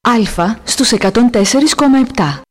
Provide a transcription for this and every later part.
Α στους 104,7.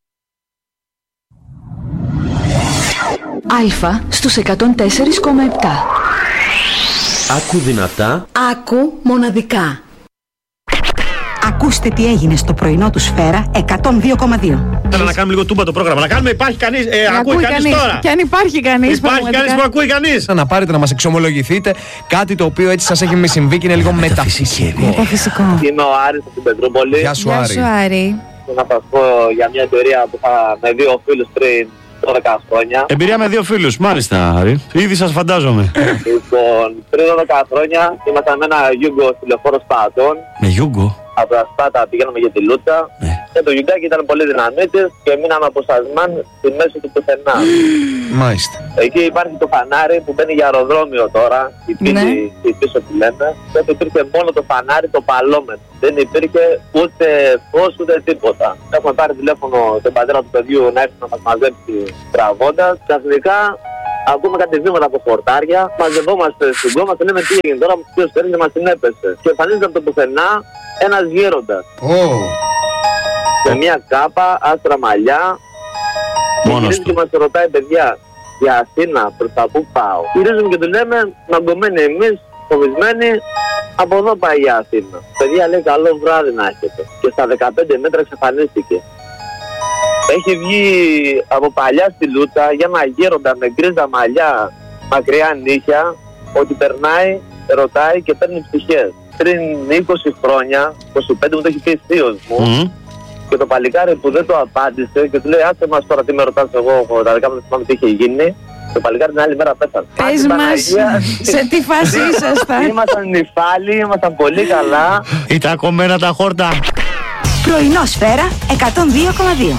Α στους 104,7. Άκου δυνατά. Άκου μοναδικά. Ακούστε τι έγινε στο πρωινό του Σφαίρα 102,2. Θέλω να κάνουμε λίγο τούμπα το πρόγραμμα. Να κάνουμε, υπάρχει κανείς, ακούει κανείς τώρα. Και αν υπάρχει κανείς. Υπάρχει κανείς που ακούει κανείς. Να πάρετε να μας εξομολογηθείτε κάτι το οποίο έτσι σας έχει μη συμβεί και είναι λίγο μεταφυσικό. Μεταφυσικό. Είμαι ο Άρης από την Πετρούπολη. Γεια σου, Άρη. Να σας πω για μια εμπειρία που είχα με δύο φίλους πριν 12 χρόνια. Εμπειρία με δύο φίλους, μάλιστα, Άρη. Ήδη σας φαντάζομαι. Λοιπόν, πριν 12 χρόνια ήμασταν με ένα Γιούγκο στη Λεωφόρο Σπάτων. Με Γιούγκο. Από τα Σπάτα πηγαίναμε για τη Λούτσα. Ναι. Και το Γιουγκάκι ήταν πολύ δυναμίτης και μείναμε αποσπασμένοι στη μέση του πουθενά. Μάλιστα. Εκεί υπάρχει το φανάρι που μπαίνει για αεροδρόμιο τώρα. Η πύλη, η πίσω που λέμε. Τότε υπήρχε μόνο το φανάρι, το παλόμετρο. Δεν υπήρχε ούτε φως ούτε τίποτα. Έχουμε πάρει τηλέφωνο τον πατέρα του παιδιού να έρθει να μας μαζέψει τραβώντας. Ξαφνικά ακούμε κάτι βήματα από χορτάρια. Μαζευόμαστε στην κόμμα και λέμε τι έγινε τώρα. Ποιος παίρνει και μας την έπεσε. Και εμφανίζεται από το πουθενά ένας γέροντας. Σε μια κάπα, άστρα μαλλιά. Μόνος του. Και μας ρωτάει, παιδιά, για Αθήνα, προς τα πού πάω. Γυρίζουμε και του λέμε, μαγκωμένοι εμείς, φοβισμένοι, από εδώ πάει η Αθήνα. Παιδιά, λέει, καλό βράδυ να έχετε. Και στα 15 μέτρα εξαφανίστηκε. Έχει βγει από παλιά στη Λούτσα για ένα γέροντα με γκρίζα μαλλιά, μακριά νύχια, ότι περνάει, ρωτάει και παίρνει ψυχές. Πριν 20 χρόνια, 25 μου το έχει πει θείος μου, και το παλικάρι που δεν το απάντησε και του λέει, άσε μας τώρα τι με ρωτάς εγώ, τα δικά μου δεν θυμάμαι τι είχε γίνει. Το παλικάρι την άλλη μέρα πέθανε. Πες μας, σε τι φάση ήσασταν. Ήμασταν νυφάλοι, ήμασταν πολύ καλά. Ήταν κομμένα τα χόρτα. Πρωινό Σφαίρα 102,2.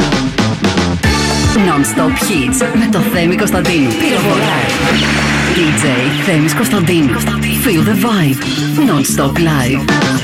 Non-stop hits με το Θέμη Κωνσταντίνου. Πυροβολάει. DJ Θέμης Κωνσταντίνου. Feel the vibe. Non-stop live.